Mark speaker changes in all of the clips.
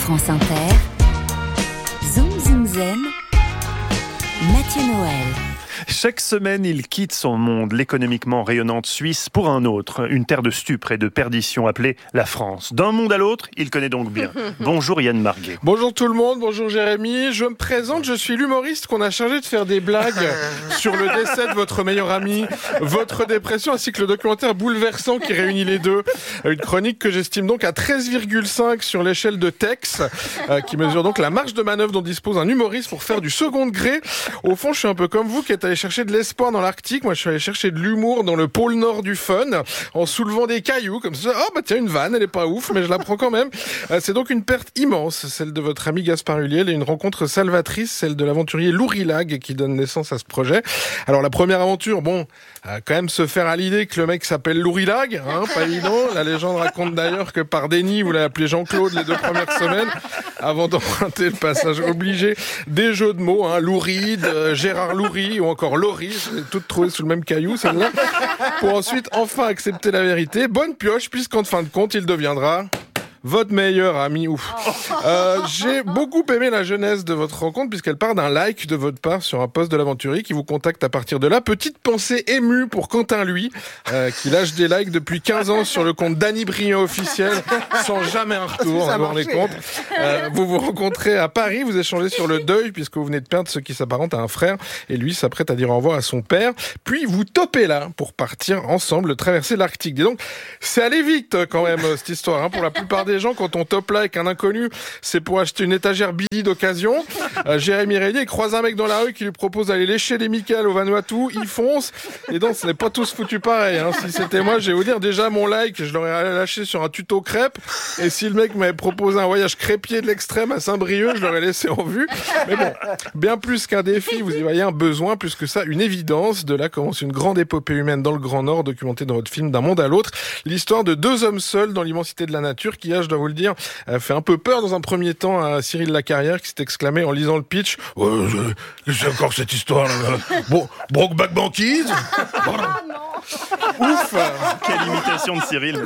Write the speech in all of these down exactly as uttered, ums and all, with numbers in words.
Speaker 1: France Inter, Zoom Zoom Zen, Mathieu Noël.
Speaker 2: Chaque semaine, il quitte son monde, l'économiquement rayonnante Suisse, pour un autre, une terre de stupre et de perdition appelée la France. D'un monde à l'autre, il connaît donc bien. Bonjour Yann Marguet.
Speaker 3: Bonjour tout le monde, bonjour Jérémy. Je me présente, je suis l'humoriste qu'on a chargé de faire des blagues sur le décès de votre meilleur ami, votre dépression, ainsi que le documentaire bouleversant qui réunit les deux. Une chronique que j'estime donc à treize virgule cinq sur l'échelle de Tex, euh, qui mesure donc la marge de manœuvre dont dispose un humoriste pour faire du second degré. Au fond, je suis un peu comme vous qui êtes allé chercher de l'espoir dans l'Arctique. Moi, je suis allé chercher de l'humour dans le pôle nord du fun, en soulevant des cailloux, comme ça. Oh, bah tiens, une vanne, elle est pas ouf, mais je la prends quand même. Euh, c'est donc une perte immense, celle de votre ami Gaspard Ulliel, et une rencontre salvatrice, celle de l'aventurier Lourilag, qui donne naissance à ce projet. Alors, la première aventure, bon, euh, quand même se faire à l'idée que le mec s'appelle Lourilag, hein, pas évident. La légende raconte d'ailleurs que par déni, vous l'avez appelé Jean-Claude les deux premières semaines, avant d'emprunter le passage obligé des jeux de mots, hein, Louride, euh, Gérard Loury, ou encore Laurie, toutes trouvées sous le même caillou, celle-là, pour ensuite enfin accepter la vérité. Bonne pioche, puisqu'en fin de compte, il deviendra votre meilleur ami. Ouf. Euh, j'ai beaucoup aimé la genèse de votre rencontre, puisqu'elle part d'un like de votre part sur un post de l'aventurier qui vous contacte à partir de là. Petite pensée émue pour Quentin Lui, euh, qui lâche des likes depuis quinze ans sur le compte Danny Briand officiel, sans jamais un retour, on vous rendez compte. Euh, vous vous rencontrez à Paris, vous échangez sur le deuil, puisque vous venez de perdre ce qui s'apparente à un frère, et lui s'apprête à dire au revoir à son père. Puis vous topez là pour partir ensemble traverser l'Arctique. Dis donc, c'est allé vite quand même cette histoire, hein, pour la plupart des gens, quand on top là avec un inconnu, c'est pour acheter une étagère Billy d'occasion. Euh, Jérémy Régnier croise un mec dans la rue qui lui propose d'aller lécher les Michael au Vanuatu, il fonce, et donc ce n'est pas tous foutus pareil, hein. Si c'était moi, je vais vous dire, déjà mon like, je l'aurais lâché sur un tuto crêpe, et si le mec m'avait proposé un voyage crêpier de l'extrême à Saint-Brieuc, je l'aurais laissé en vue. Mais bon, bien plus qu'un défi, vous y voyez un besoin, plus que ça, une évidence. De là commence une grande épopée humaine dans le Grand Nord, documentée dans votre film D'un monde à l'autre. L'histoire de deux hommes seuls dans l'immensité de la nature, qui, je dois vous le dire, fait un peu peur dans un premier temps à Cyril Lacarrière, qui s'est exclamé en lisant le pitch: ouais, je, c'est encore cette histoire là. Bon, Brokeback Banquise. Ouf.
Speaker 2: Quelle imitation de Cyril.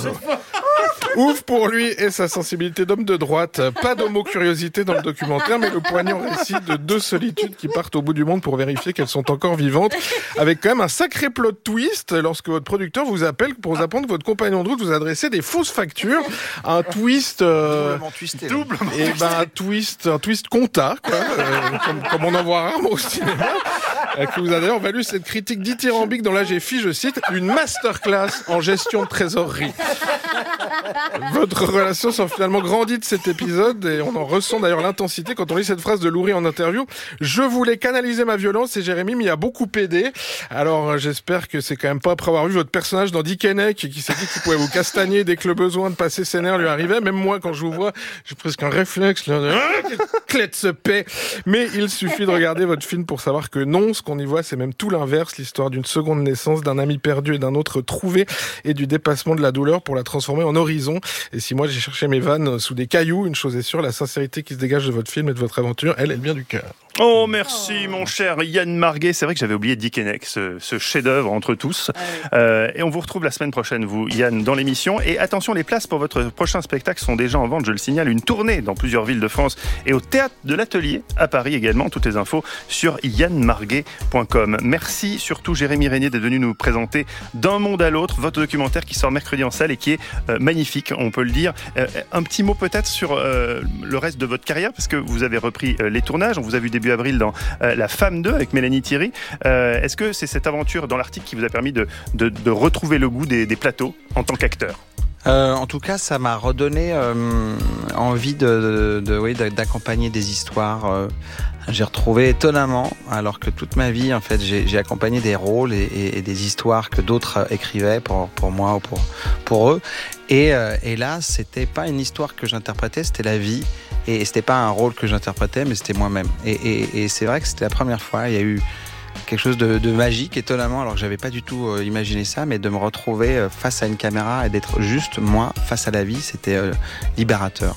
Speaker 3: Ouf pour lui et sa sensibilité d'homme de droite. Pas d'homo-curiosité dans le documentaire, mais le poignant récit de deux solitudes qui partent au bout du monde pour vérifier qu'elles sont encore vivantes, avec quand même un sacré plot twist lorsque votre producteur vous appelle pour vous apprendre que votre compagnon de route vous adressait des fausses factures. Un twist... Euh,
Speaker 4: doublement twisté.
Speaker 3: Doublement et ben un twist, un twist compta, quoi, euh, comme, comme on en voit rarement au cinéma, euh, qui vous a d'ailleurs valu cette critique dithyrambique dans l'A G F I, je cite, une masterclass en gestion de trésorerie. Votre relation s'en finalement grandit de cet épisode, et on en ressent d'ailleurs l'intensité quand on lit cette phrase de Loury en interview: je voulais canaliser ma violence et Jérémy m'y a beaucoup aidé. Alors j'espère que c'est quand même pas après avoir vu votre personnage dans Dick Henneck qui s'est dit qu'il pouvait vous castagner dès que le besoin de passer ses nerfs lui arrivait. Même moi, quand je vous vois, j'ai presque un réflexe là, de clé de ce paix. Mais il suffit de regarder votre film pour savoir que non, ce qu'on y voit, c'est même tout l'inverse, l'histoire d'une seconde naissance, d'un ami perdu et d'un autre trouvé, et du dépassement de la douleur pour la transformer en horizon. Et si moi j'ai cherché mes vannes sous des cailloux, une chose est sûre, la sincérité qui se dégage de votre film et de votre aventure, elle, elle vient du cœur.
Speaker 2: Oh, merci oh. mon cher Yann Marguet. C'est vrai que j'avais oublié Dick Henneck, ce, ce chef-d'œuvre entre tous. Ah oui. euh, et on vous retrouve la semaine prochaine, vous, Yann, dans l'émission. Et attention, les places pour votre prochain spectacle sont déjà en vente, je le signale. Une tournée dans plusieurs villes de France et au Théâtre de l'Atelier à Paris également. Toutes les infos sur yann marguet point com. Merci surtout Jérémy Régnier d'être venu nous présenter D'un monde à l'autre, votre documentaire qui sort mercredi en salle et qui est euh, magnifique, on peut le dire. Euh, un petit mot peut-être sur euh, le reste de votre carrière, parce que vous avez repris euh, les tournages. On vous a vu début avril dans euh, La Femme deux avec Mélanie Thierry. Euh, est-ce que c'est cette aventure dans l'Arctique qui vous a permis de, de, de retrouver le goût des, des plateaux en tant qu'acteur ?
Speaker 4: Euh, en tout cas, ça m'a redonné euh, envie de, de, de, oui, d'accompagner des histoires. Euh, j'ai retrouvé étonnamment, alors que toute ma vie, en fait, j'ai, j'ai accompagné des rôles et, et, et des histoires que d'autres écrivaient pour, pour moi ou pour, pour eux. Et, euh, et là, c'était pas une histoire que j'interprétais, c'était la vie. Et c'était pas un rôle que j'interprétais, mais c'était moi-même. Et, et, et c'est vrai que c'était la première fois. Il y a eu quelque chose de, de magique, étonnamment, alors que j'avais pas du tout euh, imaginé ça, mais de me retrouver euh, face à une caméra et d'être juste moi face à la vie, c'était euh, libérateur.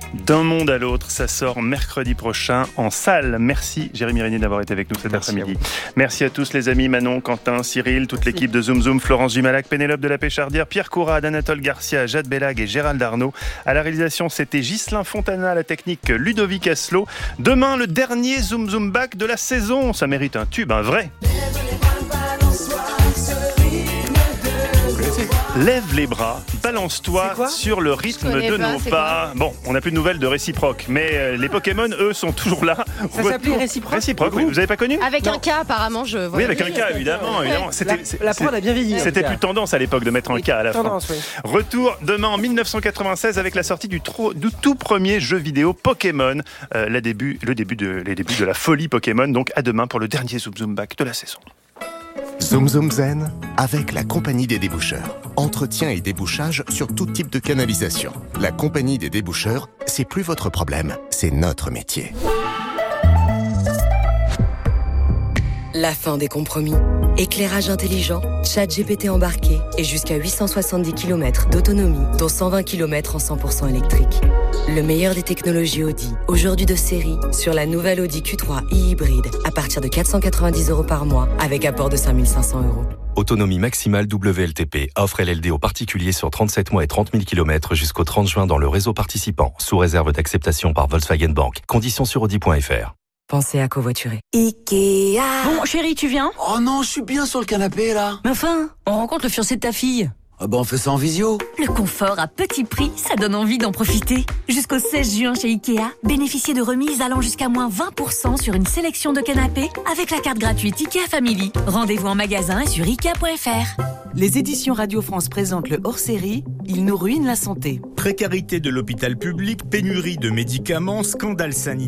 Speaker 2: D'un monde à l'autre, ça sort mercredi prochain en salle. Merci Jérémy Régnier d'avoir été avec nous cet
Speaker 4: Merci
Speaker 2: après-midi. À Merci à tous les amis, Manon, Quentin, Cyril, toute Merci. l'équipe de Zoom Zoom, Florence Jumalac, Pénélope de la Péchardière, Pierre Courade, Anatole Garcia, Jade Bellag et Gérald Arnaud. À la réalisation, c'était Ghislain Fontana, à la technique Ludovic Asselot. Demain, le dernier Zoom Zoom Back de la saison. Ça mérite un tube, un vrai. Lève les bras, balance-toi sur le rythme de
Speaker 5: pas,
Speaker 2: nos pas. Bon, on n'a plus de nouvelles de Réciproque, mais euh, les Pokémon, eux, sont toujours là.
Speaker 6: Ça
Speaker 2: Retour...
Speaker 6: s'appelait Réciproque
Speaker 2: Réciproque, oui. Vous n'avez pas connu ?
Speaker 5: Avec
Speaker 6: Non.
Speaker 5: un K, apparemment, je vois.
Speaker 2: Oui, avec un K, évidemment. évidemment. C'était,
Speaker 6: La,
Speaker 2: c'est,
Speaker 6: la prod a bien vieilli.
Speaker 2: C'était plus tendance à l'époque de mettre un K à la
Speaker 6: Tendance,
Speaker 2: fin.
Speaker 6: oui.
Speaker 2: Retour demain en dix-neuf cent quatre-vingt-seize avec la sortie du, tro... du tout premier jeu vidéo Pokémon. Euh, la début, le début de, les débuts de la folie Pokémon. Donc à demain pour le dernier Zoom Zoom Back de la saison.
Speaker 7: Zoom Zoom Zen avec la Compagnie des déboucheurs. Entretien et débouchage sur tout type de canalisation. La Compagnie des déboucheurs, c'est plus votre problème, c'est notre métier.
Speaker 8: La fin des compromis. Éclairage intelligent, chat G P T embarqué et jusqu'à huit cent soixante-dix kilomètres d'autonomie, dont cent vingt kilomètres en cent pour cent électrique. Le meilleur des technologies Audi, aujourd'hui de série, sur la nouvelle Audi Q trois e-hybride, à partir de quatre cent quatre-vingt-dix euros par mois, avec apport de cinq mille cinq cents euros.
Speaker 9: Autonomie maximale W L T P. Offre L L D aux particuliers sur trente-sept mois et trente mille kilomètres jusqu'au trente juin dans le réseau participant, sous réserve d'acceptation par Volkswagen Bank. Conditions sur audi point f r.
Speaker 8: Pensez à covoiturer.
Speaker 10: Ikea.
Speaker 11: Bon, chérie, tu viens ?
Speaker 10: Oh non, je suis bien sur le canapé, là.
Speaker 11: Mais enfin, on rencontre le fiancé de ta fille.
Speaker 10: Ah bah on fait ça en visio.
Speaker 11: Le confort à petit prix, ça donne envie d'en profiter. Jusqu'au seize juin chez Ikea, bénéficiez de remises allant jusqu'à moins vingt pour cent sur une sélection de canapés avec la carte gratuite Ikea Family. Rendez-vous en magasin et sur ikea point f r.
Speaker 12: Les éditions Radio France présentent le hors-série « Il nous ruine la santé ».
Speaker 13: Précarité de l'hôpital public, pénurie de médicaments, scandale sanitaire.